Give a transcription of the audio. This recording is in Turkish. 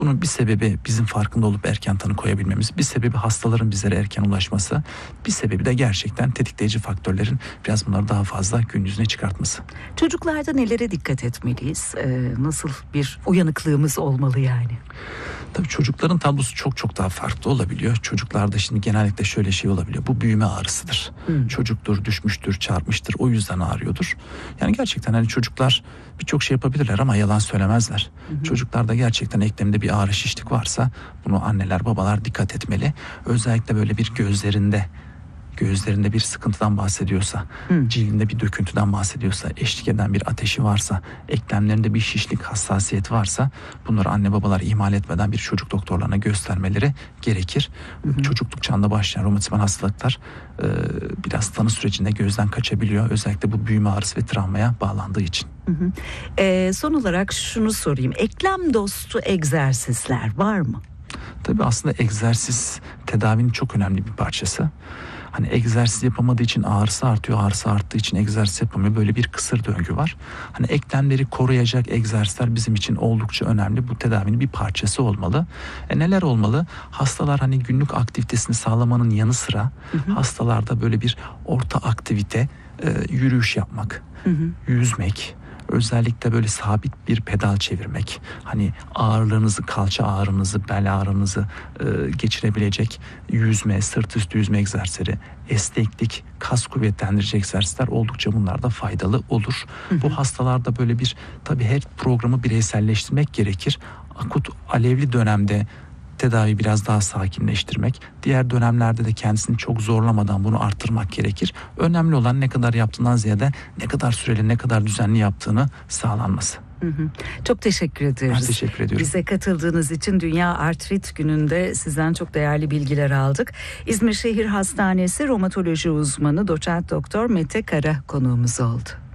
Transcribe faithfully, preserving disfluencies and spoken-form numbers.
Bunun bir sebebi bizim farkında olup erken tanı koyabilmemiz, bir sebebi hastaların bizlere erken ulaşması, bir sebebi de gerçekten tetikleyici faktörlerin biraz bunları daha fazla gün yüzüne çıkartması. Çocuklarda nelere dikkat etmeliyiz? Ee, nasıl bir uyanıklığımız olmalı yani? Tabii çocukların tablosu çok çok daha farklı olabiliyor. Çocuklarda şimdi genellikle şöyle şey olabiliyor. Bu büyüme ağrısıdır. Hmm. Çocuktur, düşmüştür, çarpmıştır. O yüzden ağrıyordur. Yani gerçekten hani çocuklar birçok şey yapabilirler ama yalan söylemezler. Hmm. Çocuklarda gerçekten eklemde bir ağrı, şişlik varsa bunu anneler, babalar dikkat etmeli. Özellikle böyle bir gözlerinde gözlerinde bir sıkıntıdan bahsediyorsa, hmm. cildinde bir döküntüden bahsediyorsa, eşlik eden bir ateşi varsa, eklemlerinde bir şişlik, hassasiyet varsa bunları anne babalar ihmal etmeden bir çocuk doktorlarına göstermeleri gerekir. Hmm. Çocukluk çağında başlayan romatizmal hastalıklar e, biraz tanı sürecinde gözden kaçabiliyor. Özellikle bu büyüme ağrısı ve travmaya bağlandığı için. Hı hı. E, son olarak şunu sorayım. Eklem dostu egzersizler var mı? Tabii aslında egzersiz tedavinin çok önemli bir parçası. Hani egzersiz yapamadığı için ağrısı artıyor, ağrısı arttığı için egzersiz yapamıyor. Böyle bir kısır döngü var. Hani eklemleri koruyacak egzersizler bizim için oldukça önemli. Bu tedavinin bir parçası olmalı. E neler olmalı? Hastalar hani günlük aktivitesini sağlamanın yanı sıra hı hı. hastalarda böyle bir orta aktivite, e, yürüyüş yapmak, hı hı. yüzmek, özellikle böyle sabit bir pedal çevirmek, hani ağırlığınızı, kalça ağrınızı, bel ağrınızı e, geçirebilecek yüzme, sırt üstü yüzme egzersizleri, esneklik, kas kuvvetlendirici egzersizler oldukça bunlar da faydalı olur. Hı hı. Bu hastalarda böyle bir, tabii her programı bireyselleştirmek gerekir. Akut alevli dönemde tedavi biraz daha sakinleştirmek, diğer dönemlerde de kendisini çok zorlamadan bunu arttırmak gerekir. Önemli olan ne kadar yaptığından ziyade ne kadar süreli, ne kadar düzenli yaptığını sağlanması. Hı hı. Çok teşekkür ederiz. Ben teşekkür ediyorum. Bize katıldığınız için Dünya Artrit Günü'nde sizden çok değerli bilgiler aldık. İzmir Şehir Hastanesi Romatoloji Uzmanı Doçent Doktor Mete Kara konuğumuz oldu.